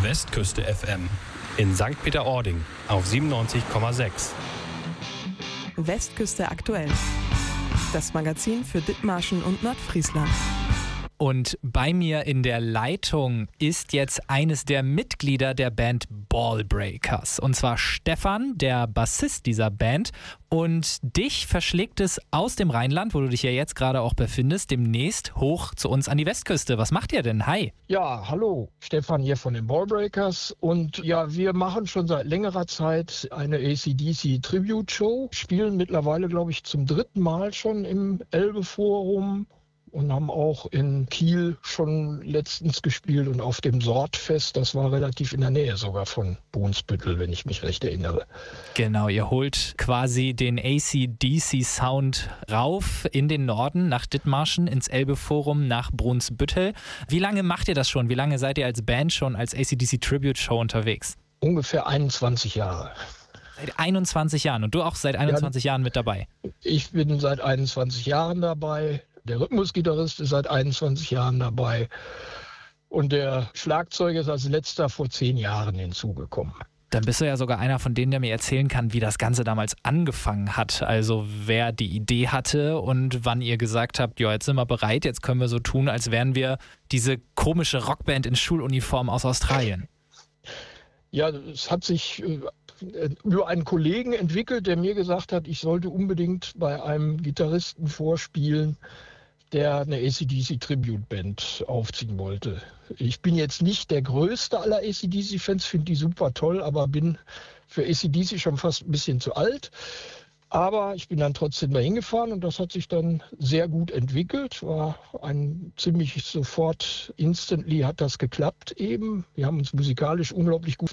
Westküste FM in St. Peter-Ording auf 97,6. Westküste aktuell. Das Magazin für Dithmarschen und Nordfriesland. Und bei mir in der Leitung ist jetzt eines der Mitglieder der Band Ballbreakers. Und zwar Stefan, der Bassist dieser Band. Und dich verschlägt es aus dem Rheinland, wo du dich ja jetzt gerade auch befindest, demnächst hoch zu uns an die Westküste. Was macht ihr denn? Hi. Ja, hallo, Stefan hier von den Ballbreakers. Und ja, wir machen schon seit längerer Zeit eine AC/DC Tribute Show. Spielen mittlerweile, glaube ich, zum 3. Mal schon im Elbe-Forum. Und haben auch in Kiel schon letztens gespielt und auf dem Sortfest, das war relativ in der Nähe sogar von Brunsbüttel, wenn ich mich recht erinnere. Genau, ihr holt quasi den AC/DC-Sound rauf in den Norden, nach Dithmarschen, ins Elbe-Forum, nach Brunsbüttel. Wie lange macht ihr das schon? Wie lange seid ihr als Band schon als AC/DC Tribute Show unterwegs? Ungefähr 21 Jahre. Seit 21 Jahren und du auch seit 21 Jahren mit dabei? Ich bin seit 21 Jahren dabei. Der Rhythmusgitarrist ist seit 21 Jahren dabei und der Schlagzeuger ist als letzter vor 10 Jahren hinzugekommen. Dann bist du ja sogar einer von denen, der mir erzählen kann, wie das Ganze damals angefangen hat. Also wer die Idee hatte und wann ihr gesagt habt, ja, jetzt sind wir bereit, jetzt können wir so tun, als wären wir diese komische Rockband in Schuluniform aus Australien. Ja, es hat sich über einen Kollegen entwickelt, der mir gesagt hat, ich sollte unbedingt bei einem Gitarristen vorspielen, der eine AC/DC Tribute Band aufziehen wollte. Ich bin jetzt nicht der größte aller AC/DC-Fans, finde die super toll, aber bin für AC/DC schon fast ein bisschen zu alt. Aber ich bin dann trotzdem da hingefahren und das hat sich dann sehr gut entwickelt. War ein ziemlich sofort, instantly hat das geklappt eben. Wir haben uns musikalisch unglaublich gut